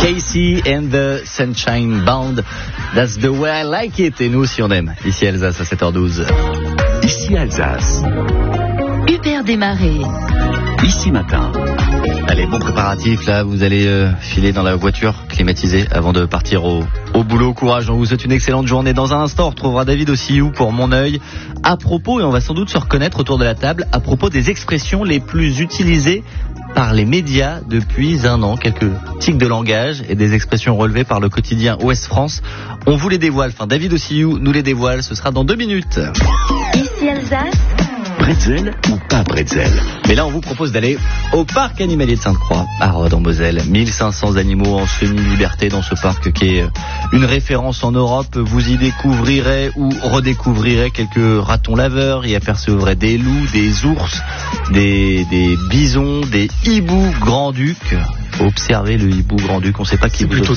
Casey and the Sunshine Band, that's the way I like it. Et nous aussi on aime, ici Alsace à 7h12. Ici Alsace. Hubert Desmarais. Ici matin. Allez, bon préparatif, là, vous allez filer dans la voiture climatisée avant de partir au boulot. Courage, on vous souhaite une excellente journée. Dans un instant, on retrouvera David Ossiou pour Mon Œil. À propos, et on va sans doute se reconnaître autour de la table, à propos des expressions les plus utilisées par les médias depuis un an. Quelques tics de langage et des expressions relevées par le quotidien Ouest France. On vous les dévoile, enfin David Ossiou nous les dévoile, ce sera dans 2 minutes. Ici Alsace. Bretzel ou pas bretzel? Mais là, on vous propose d'aller au parc animalier de Sainte-Croix, à Rhodes en Moselle. 1500 animaux en semi-liberté dans ce parc qui est une référence en Europe. Vous y découvrirez ou redécouvrirez quelques ratons laveurs, y apercevrez des loups, des ours, des bisons, des hiboux grand-ducs. Observez le hibou grand-duc, on ne sait pas qui vous